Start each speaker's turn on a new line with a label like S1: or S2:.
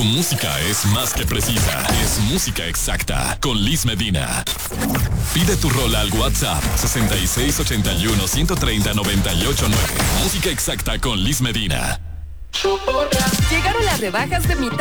S1: tu música es más que precisa. Es música exacta. Con Liz Medina. Pide tu rola al WhatsApp 6681-130-989. Música exacta con Liz Medina.
S2: Llegaron las rebajas de mitad